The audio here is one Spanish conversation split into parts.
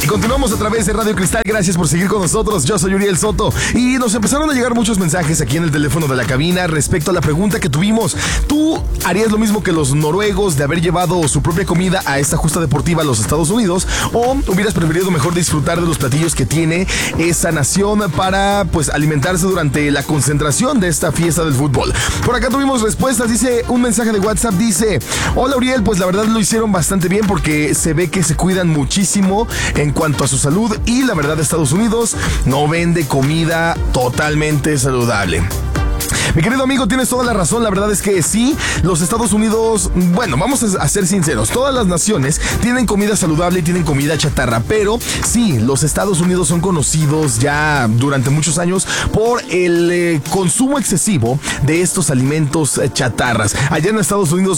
Y continuamos a través de Radio Cristal. Gracias por seguir con nosotros. Yo soy Uriel Soto. Y nos empezaron a llegar muchos mensajes aquí en el teléfono de la cabina respecto a la pregunta que tuvimos. ¿Tú harías lo mismo que los noruegos de haber llevado su propia comida a esta justa deportiva a los Estados Unidos? ¿O hubieras preferido mejor disfrutar de los platillos que tiene esa nación para pues alimentarse durante la concentración de esta fiesta del fútbol? Por acá tuvimos respuestas. Dice un mensaje de WhatsApp. Dice: hola Uriel, pues la verdad lo hicieron bastante bien porque se ve que se cuidan muchísimo en cuanto a su salud, y la verdad Estados Unidos no vende comida totalmente saludable. Mi querido amigo, tienes toda la razón. La verdad es que sí, los Estados Unidos, bueno, vamos a ser sinceros, todas las naciones tienen comida saludable y tienen comida chatarra, pero sí, los Estados Unidos son conocidos ya durante muchos años por el consumo excesivo de estos alimentos chatarras. Allá en Estados Unidos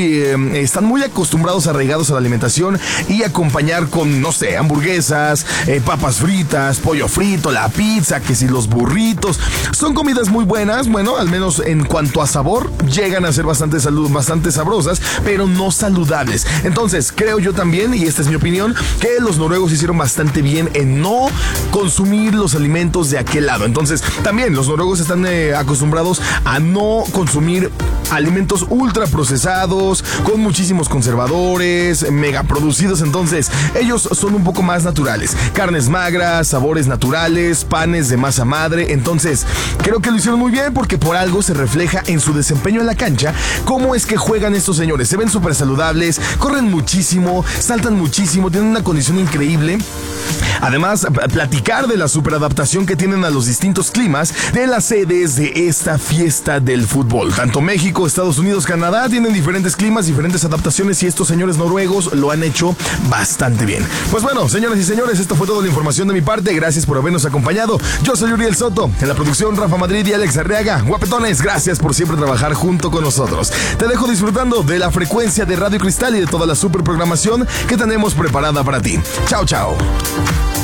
están muy acostumbrados, arraigados a la alimentación y acompañar con, no sé, hamburguesas, papas fritas, pollo frito, la pizza, que si los burritos. Son comidas muy buenas, bueno, al menos en cuanto a sabor, llegan a ser bastante sabrosas, pero no saludables. Entonces, creo yo también, y esta es mi opinión, que los noruegos hicieron bastante bien en no consumir los alimentos de aquel lado. Entonces, también los noruegos están acostumbrados a no consumir alimentos ultra procesados, con muchísimos conservadores, mega producidos. Entonces, ellos son un poco más naturales. Carnes magras, sabores naturales, panes de masa madre. Entonces, creo que lo hicieron muy bien, porque por algo se refleja en su desempeño en la cancha cómo es que juegan estos señores. Se ven súper saludables, corren muchísimo, saltan muchísimo, tienen una condición increíble. Además, platicar de la superadaptación que tienen a los distintos climas de las sedes de esta fiesta del fútbol. Tanto México, Estados Unidos, Canadá tienen diferentes climas, diferentes adaptaciones, y estos señores noruegos lo han hecho bastante bien. Pues bueno, señoras y señores, esta fue toda la información de mi parte. Gracias por habernos acompañado. Yo soy Uriel Soto. En la producción, Rafa Madrid y Alex Arriaga. Guapetones, gracias por siempre trabajar junto con nosotros. Te dejo disfrutando de la frecuencia de Radio Cristal y de toda la super programación que tenemos preparada para ti. Chao, chao.